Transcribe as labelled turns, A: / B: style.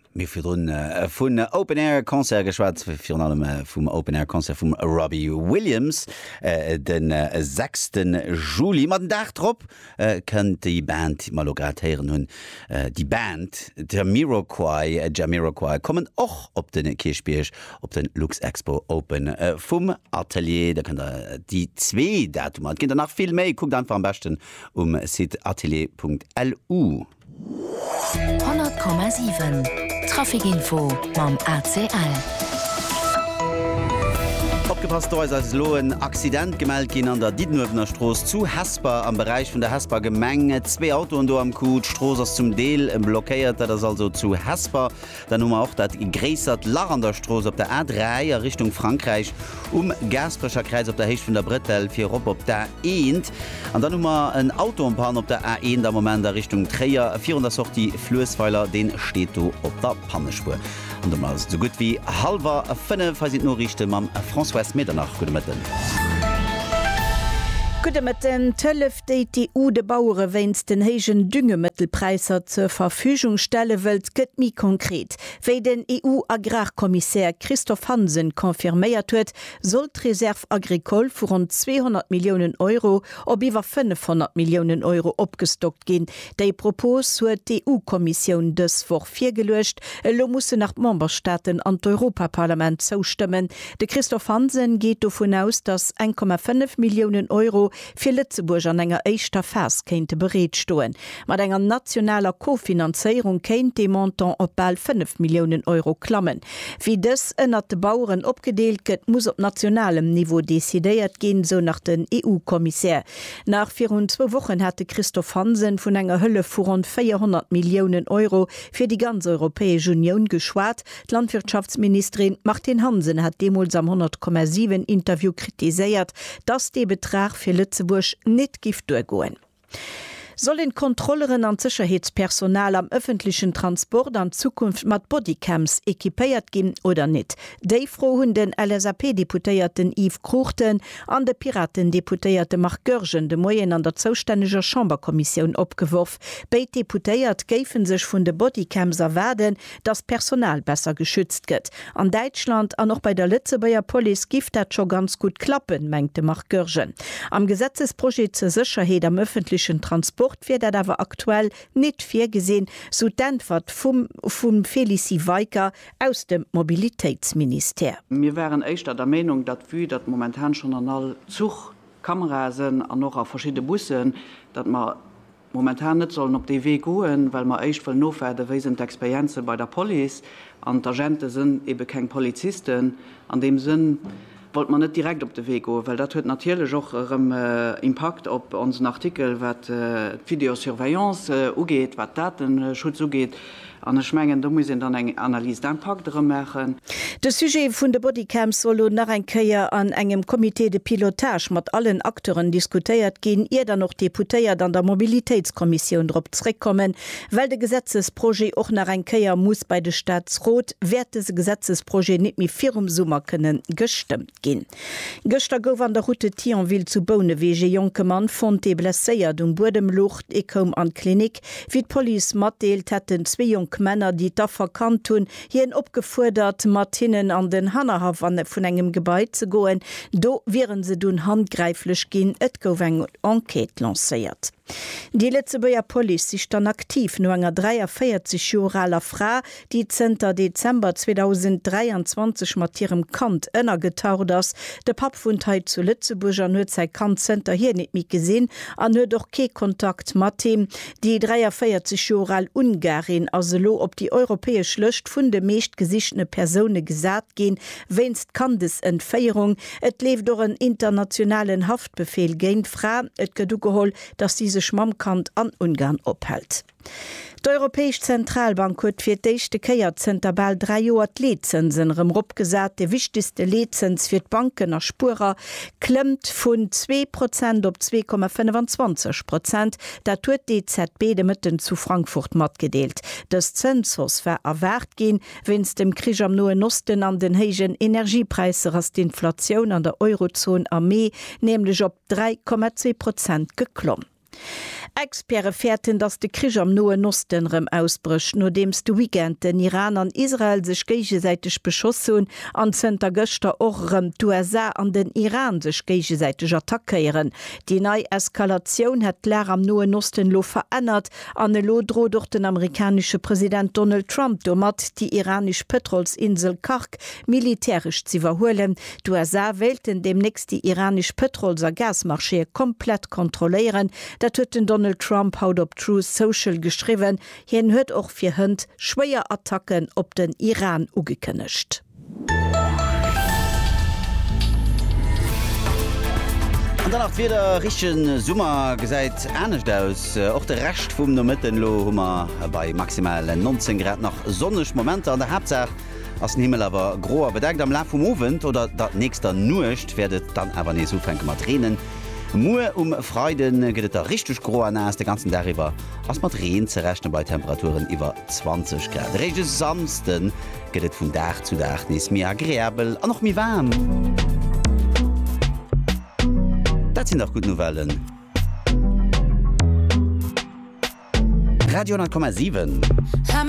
A: mir vun Open Air Konzert geschwat fir allem vum Open Air Konzert vum Robbie Williams den 6. Juli mat den Dach trop kënnt die Band malogratieren hunn die Band Jamiroquai kommen och op den Kirchspiech op den Lux Expo Open vum Atelier, da könnt die 2 Datum hat ginnt nach viel méi guckt einfach am besten Site atelier.lu
B: 100,7 Trafikinfo mam ACL.
A: Abgepasst als Loen Accident gemeldet gin an der Diedenhöfener Stroos zu Hesper am Bereich vun der Hesper Gemenge 2 Autoen do am Kut Stroos ass zum Deel blockéiert, dat ass also zu Hesper. Dann nummer auch dat gräsert Larender Stroos op der A3 Richtung Frankreich Gasprecher Kreis op der Hecht vun der Brettel fir op der Eend. An dann nummer en Autopan op der A1 der Moment der Richtung Träier 400 soch die Flösweiler den steht du op der Pannespur. Und so gut wie halber 5 Norrichte mam François Medernach Gudemëtten.
C: Gudemëtten tëllef DTU de Bauere wéinst den hégen Düngemittelpreiser zur Verfügung stelle wëlt gëtt mi konkret. Wéi den EU-Agrarkommissär Christoph Hansen konfirméiert huet, sollt Reserve Agricole vu rund 200 Millionen Euro op iwwer 500 Millionen Euro opgestockt gin. Dei Propos huet die EU-Kommission dës vor 4 gelecht, lo musse nach Memberstaaten an d'Europaparlament zoustimmen. De Christoph Hansen geht davon aus, dass 1,5 Millionen Euro fir Lützeburg an enger éischter Fas kéinte bereet stoen. Mat enger nationaler Kofinanzierung kéint de Montant op bal 5 Millionen Euro klammen. Wie dës ënner de Bauern opgedeelt gëtt, muss op nationalem Niveau desidéiert gin, so nach den EU-Kommissär. Nach 4 Wochen hatte Christoph Hansen vun enger Hëlle vu rund 400 Millionen Euro fir die ganze Europäische Union geschwaart. Landwirtschaftsministerin Martin Hansen hat demols am 100,7 Interview kritiséiert, dass de Betrag fir Lützeburg net gift durchgoen. Sollen Kontrolleren an Sicherheitspersonal am öffentlichen Transport an Zukunft mat Bodycams ekipéiert gin oder net? Dei frohen den LSAP-Deputéierten Yves Kruchten an de Piraten-Deputéierte Marc Görgen de Moyen an der zouständischer Chamberkommission opgeworf. Bei Deputéiert géifen sech vun de Bodycams erwerden, dass Personal besser geschützt gëtt. An Deutschland an noch bei der Lützebauer Police gift dat scho ganz gut klappen, mengte Marc Görgen. Am Gesetzesprojekt zur Sicherheit am öffentlichen Transport wird er aber aktuell nicht vorgesehen, so d'Antwort vom Felici Weicker aus dem Mobilitätsminister.
D: Wir wären echt der Meinung, dass wir das momentan schon an all Zugkameras und noch auf verschiedene Bussen, dass man momentan nicht sollen auf die Weg gehen, weil man echt noch wir sind Experienzen bei der Police und die Agenten sind eben keine Polizisten. An dem Sinn wollte man nicht direkt auf den Weg gehen, weil das hat natürlich auch Impact auf unseren Artikel, was Videosurveillance angeht, was Datenschutz angeht. An der Schmengen, da muss ich dann eine Analyse d'impact machen.
C: Das Sujet von der Bodycams soll nach ein Keier an engem Komitee de Pilotage mit allen Akteuren diskutiert gehen, ihr dann noch Deputéiert an der Mobilitätskommission drauf zurückkommen, weil das Gesetzesprojekt auch nach ein Keier muss bei der Staatsrat, wird das Gesetzesprojekt nicht mehr für Sommer können gestimmt gehen. Gestern gouf an der Route Thionville zu Bounewege junge Mann von de blessiert und Bodemlucht kom an Klinik, wie die Police matdeelt hätten 2 junge Männer, die da verkannt tun, hien opgefordert, Martinen an den Hannerhaf an vun engem Gebäude zu goen. Do wären se dun handgreiflech gin, et gouf eng Enquete lanciert. Die Lützebauer Police ist dann aktiv, nur enger 43-jähriger Frau, die 10. Dezember 2023 mit ihrem Kant ënner getaut ist. Der Papfundheit zu Lützeburg an hue sein Kantcenter hier nicht mit gesehen, an hue doch kein Kontakt mit ihm. Die 43-jährige Ungarin also lo op die europäisch Lücht vun de meest gesichtene Personen gesagt gehen, wennst Kandesentfeierung, et lebt durch einen internationalen Haftbefehl gegen Frau, et gedugehol, dass diese Schmammkant an Ungarn ophält. Die Europäische Zentralbank hat für die erste Keier bald 3 Jahre die Lizenzen rumgesagt. Die wichtigste Lizenz für die Banken nach Spurer klemmt von 2% auf 2,25%. Das hat die EZB mitten zu Frankfurt mitgedeelt. Das Zensus war erwartet gehen, wenn es dem Krieg am Nahen Osten an den hohen Energiepreisen als die Inflation an der Eurozone Armee nämlich auf 3,2% geklommen. Experte fährten, dass de Krisch am Noen Ostenrem ausbrüch, nur dems du Weekend den Iran an Israel sech gegenseitig beschossen an Center Göster ochrem USA an den Iran sech gegenseitig attackieren. Die neue Eskalation hat Lär am Noen Osten lo verändert, an lo dro durch den amerikanische Präsident Donald Trump domat die iranisch Petrolsinsel Kark militärisch zu verholen. Die USA wählten demnächst die iranisch Petrolser Gasmarché komplett kontrollieren. Dat huet den Donald Trump haut op Truth Social geschrieben. Hien huet auch fir Hënd schwéier Attacken op den Iran ugekënnecht.
A: Danach wieder richen Summer gesäit ernstcht aus och der recht vum der Mittenlo hummer bei maximal 19 Grad nach sonnech Momente an der Hauptsache ass den Himmel awer groer bedeckt am La vum Ofent oder dat nächster nucht werdet dann awer nie so fenke mat Tränen. Mue Freuden gët der richtig gro an ass de ganzen Deriwer ass mat Reen zerrechnen bei Temperaturen iwwer 20 Grad. Rege samsten gëtt vun Dach zu Dach nis mir agréabel an noch mi warm. Dat sind auch gut Novellen. Radio 9,7.